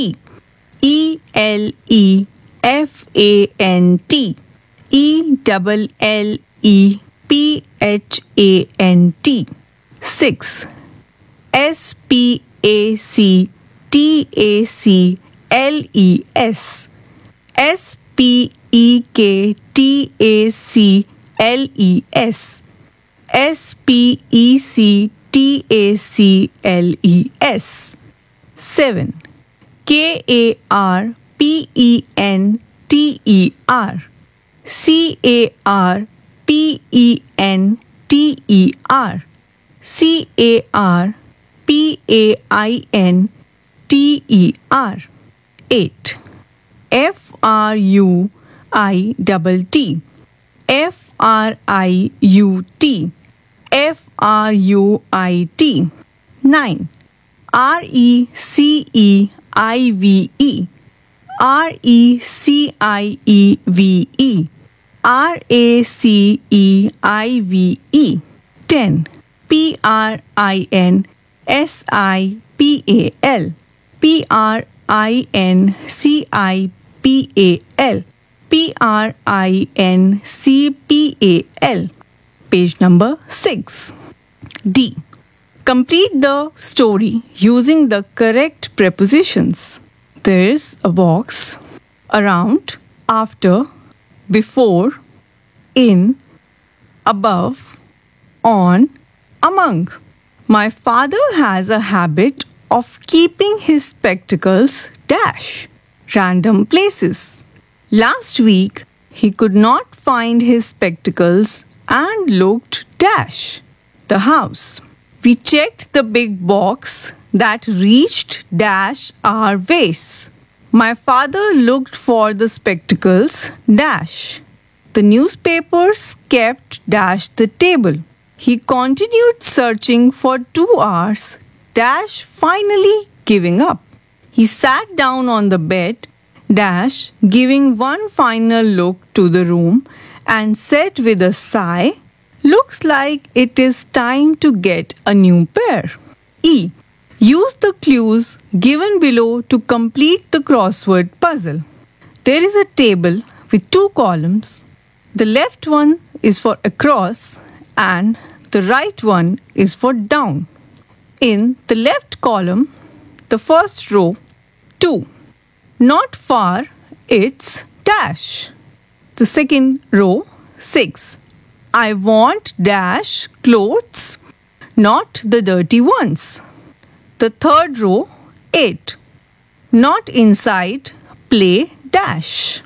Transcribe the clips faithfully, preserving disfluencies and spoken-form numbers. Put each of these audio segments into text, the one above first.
E L E F A N T, E L L E P H A N T. six. S P A C T A C L E S, S P E K T A C L E S, S P E C T A C L E S. seven. K A R P E N T E R, C A R P E N T E R, C A R P A I N T E R. eight. F R U I T T, F R I U T, F R U I T. nine. R E C E I V E, R E C I E V E, R A C E I V E. ten. P R I N S I P A L, P R I N C I P A L, P R I N C P A L. Page number six. D. Complete the story using the correct prepositions. There is a box around, after, before, in, above, on, among. My father has a habit of keeping his spectacles dash random places. Last week he could not find his spectacles and looked dash the house. We checked the big box that reached dash our vase. My father looked for the spectacles dash. The newspapers kept dash the table. He continued searching for two hours dash finally giving up. He sat down on the bed dash giving one final look to the room and said with a sigh, "Looks like it is time to get a new pair." E. Use the clues given below to complete the crossword puzzle. There is a table with two columns. The left one is for across and the right one is for down. In the left column, the first row, two. Not far, it's dash. The second row, six. I want dash clothes, not the dirty ones. The third row, eight. Not inside, play dash.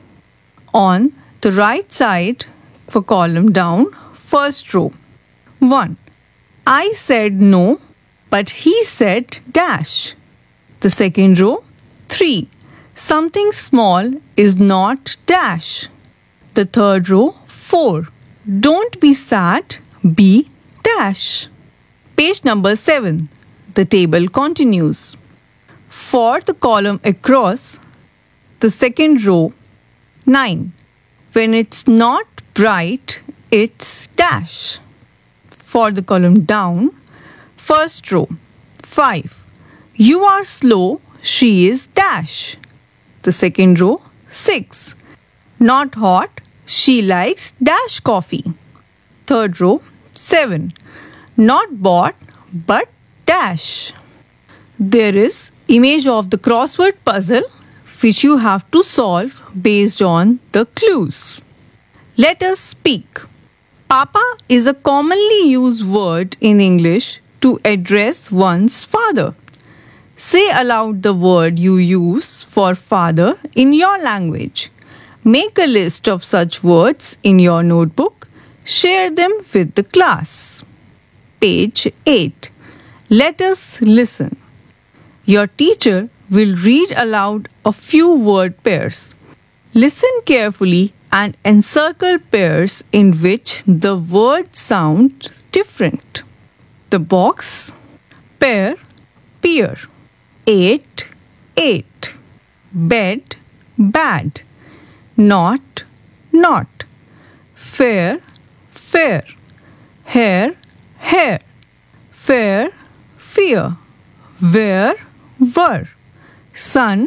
On the right side, for column down, first row, one. I said no, but he said dash. The second row, three. Something small is not dash. The third row, four. Don't be sad, be dash. Page number seven. The table continues. For the column across, the second row, nine. When it's not bright, it's dash. For the column down, first row, five. You are slow, she is dash. The second row, six. Not hot, she likes dash coffee. Third row, seven. Not bought, but dash. There is image of the crossword puzzle which you have to solve based on the clues. Let us speak. Papa is a commonly used word in English to address one's father. Say aloud the word you use for father in your language. Make a list of such words in your notebook. Share them with the class. Page eight. Let us listen. Your teacher will read aloud a few word pairs. Listen carefully and encircle pairs in which the word sounds different. The box, pair, peer. Eight, eight. Bed, bad. Not, not. Fair, fair. Hair, hair. Fair, fear. Where, were. Sun,